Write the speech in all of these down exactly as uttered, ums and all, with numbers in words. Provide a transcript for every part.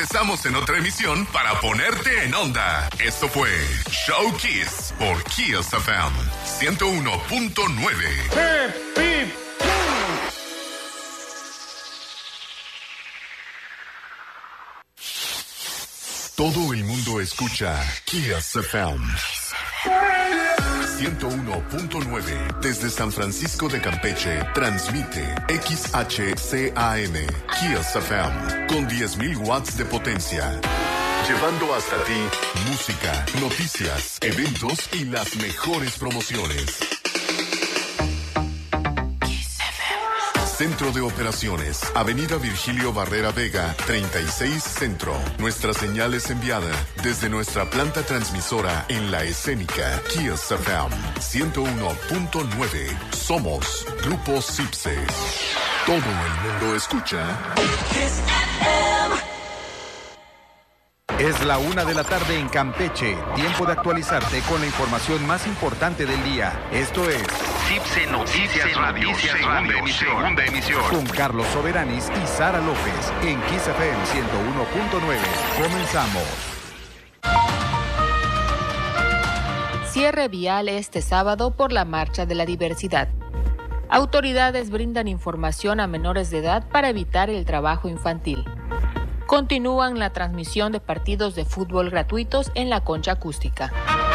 regresamos en otra emisión para ponerte en onda. Esto fue Show Kiss por Kiss F M ciento uno punto nueve. Hip, hip. Todo el mundo escucha Kiss F M ciento uno punto nueve. Desde San Francisco de Campeche, transmite X H C A M, Kiss F M, con diez mil watts de potencia. Llevando hasta ti música, noticias, eventos y las mejores promociones. Centro de Operaciones, Avenida Virgilio Barrera Vega, treinta y seis Centro. Nuestra señal es enviada desde nuestra planta transmisora en La Escénica, Kiss F M ciento uno punto nueve. Somos Grupo Cipse. Todo el mundo escucha Kiss F M. Es la una de la tarde en Campeche. Tiempo de actualizarte con la información más importante del día. Esto es Cipse Noticias Radio, Noticias segunda, Radio emisión, segunda emisión. Con Carlos Soberanis y Sara López en Kiss F M ciento uno punto nueve. Comenzamos. Cierre vial este sábado por la Marcha de la Diversidad. Autoridades brindan información a menores de edad para evitar el trabajo infantil. Continúan la transmisión de partidos de fútbol gratuitos en la Concha Acústica.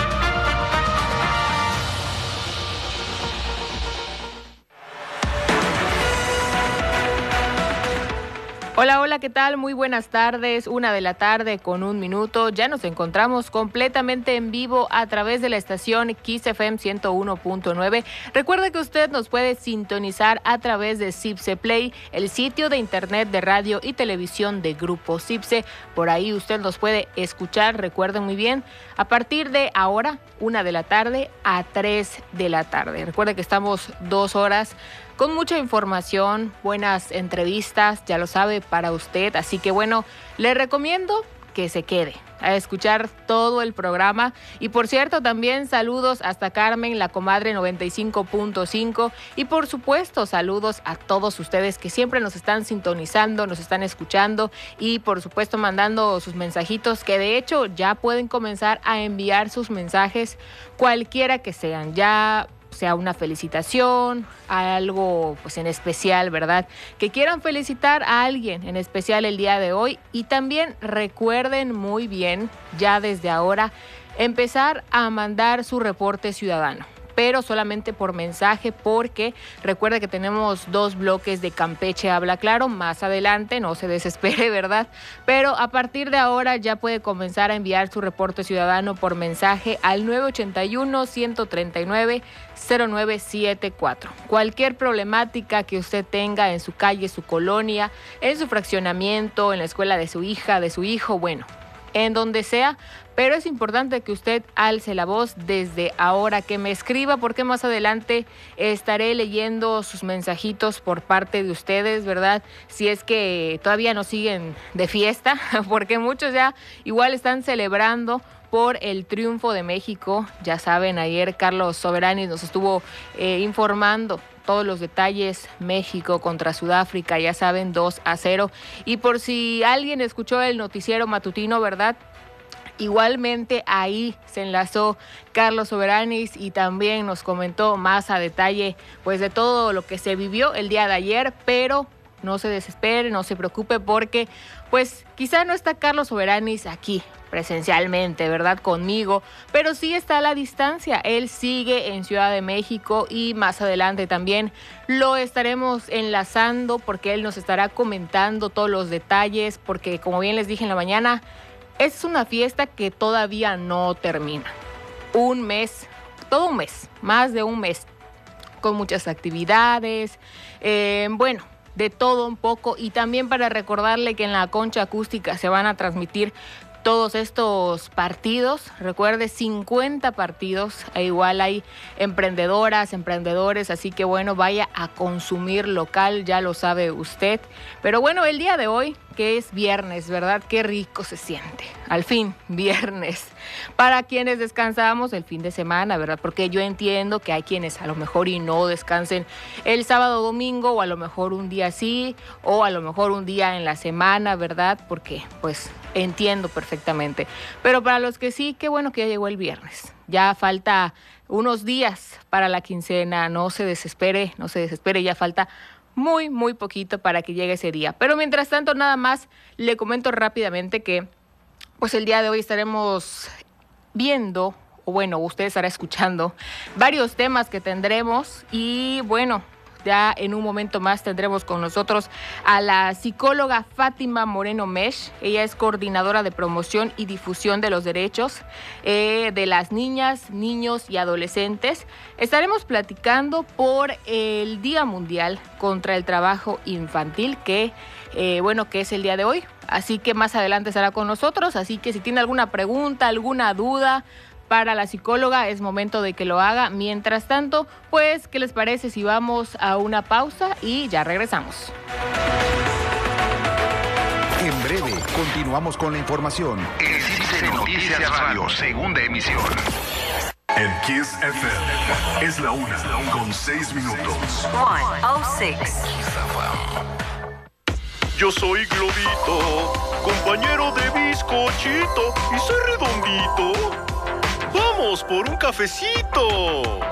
Hola, hola, ¿qué tal? Muy buenas tardes, una de la tarde con un minuto. Ya nos encontramos completamente en vivo a través de la estación Kiss F M ciento uno punto nueve. Recuerde que usted nos puede sintonizar a través de Cipse Play, el sitio de internet de radio y televisión de Grupo Cipse. Por ahí usted nos puede escuchar, recuerden muy bien, a partir de ahora, una de la tarde a tres de la tarde. Recuerde que estamos dos horas con mucha información, buenas entrevistas, ya lo sabe, para usted. Así que bueno, le recomiendo que se quede a escuchar todo el programa. Y por cierto, también saludos hasta Carmen, la comadre noventa y cinco punto cinco. Y por supuesto, saludos a todos ustedes que siempre nos están sintonizando, nos están escuchando y por supuesto mandando sus mensajitos, que de hecho ya pueden comenzar a enviar sus mensajes, cualquiera que sean, ya sea una felicitación, algo pues en especial, ¿verdad? Que quieran felicitar a alguien en especial el día de hoy. Y también recuerden muy bien, ya desde ahora, empezar a mandar su reporte ciudadano, pero solamente por mensaje, porque recuerde que tenemos dos bloques de Campeche Habla Claro más adelante, no se desespere, ¿verdad? Pero a partir de ahora ya puede comenzar a enviar su reporte ciudadano por mensaje al nueve ochenta y uno, ciento treinta y nueve, cero nueve siete cuatro. Cualquier problemática que usted tenga en su calle, su colonia, en su fraccionamiento, en la escuela de su hija, de su hijo, bueno, en donde sea, pero es importante que usted alce la voz desde ahora, que me escriba, porque más adelante estaré leyendo sus mensajitos por parte de ustedes, ¿verdad? Si es que todavía nos siguen de fiesta, porque muchos ya igual están celebrando por el triunfo de México. Ya saben, ayer Carlos Soberanis nos estuvo eh, informando todos los detalles. México contra Sudáfrica, ya saben, dos a cero. Y por si alguien escuchó el noticiero matutino, ¿verdad? Igualmente ahí se enlazó Carlos Soberanis y también nos comentó más a detalle pues de todo lo que se vivió el día de ayer, pero no se desespere, no se preocupe, porque pues quizá no está Carlos Soberanis aquí presencialmente, ¿verdad?, conmigo, pero sí está a la distancia. Él sigue en Ciudad de México y más adelante también lo estaremos enlazando, porque él nos estará comentando todos los detalles, porque como bien les dije en la mañana, es una fiesta que todavía no termina. Un mes, todo un mes, más de un mes, con muchas actividades, eh, bueno, de todo un poco. Y también para recordarle que en la Concha Acústica se van a transmitir todos estos partidos. Recuerde, cincuenta partidos, e igual hay emprendedoras, emprendedores, así que bueno, vaya a consumir local, ya lo sabe usted. Pero bueno, el día de hoy que es viernes, ¿verdad? Qué rico se siente. Al fin, viernes. Para quienes descansamos el fin de semana, ¿verdad? Porque yo entiendo que hay quienes a lo mejor y no descansen el sábado o domingo, o a lo mejor un día sí, o a lo mejor un día en la semana, ¿verdad? Porque, pues, entiendo perfectamente. Pero para los que sí, qué bueno que ya llegó el viernes. Ya falta unos días para la quincena. No se desespere, no se desespere, ya falta muy, muy poquito para que llegue ese día. Pero mientras tanto, nada más le comento rápidamente que pues el día de hoy estaremos viendo, o bueno, usted estará escuchando varios temas que tendremos y bueno, ya en un momento más tendremos con nosotros a la psicóloga Fátima Moreno Mesh. Ella es coordinadora de promoción y difusión de los derechos eh, de las niñas, niños y adolescentes. Estaremos platicando por el Día Mundial contra el Trabajo Infantil, que eh, bueno, que es el día de hoy. Así que más adelante estará con nosotros. Así que si tiene alguna pregunta, alguna duda para la psicóloga, es momento de que lo haga. Mientras tanto, pues, ¿qué les parece si vamos a una pausa y ya regresamos? En breve, continuamos con la información. En C I C E Noticias Radio, segunda emisión. En Kiss F M es la una con seis minutos. one oh six. Yo soy Globito, compañero de bizcochito, y soy redondito. ¡Vamos por un cafecito!